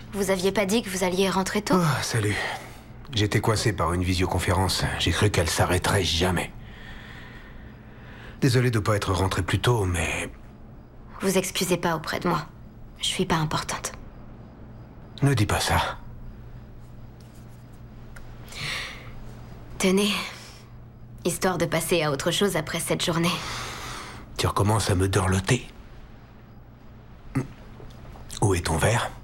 Vous aviez pas dit que vous alliez rentrer tôt? Oh, salut. J'étais coincé par une visioconférence. J'ai cru qu'elle s'arrêterait jamais. Désolé de pas être rentré plus tôt, mais... Vous excusez pas auprès de moi. Je suis pas importante. Ne dis pas ça. Tenez. Histoire de passer à autre chose après cette journée. Tu recommences à me dorloter. Où est ton verre?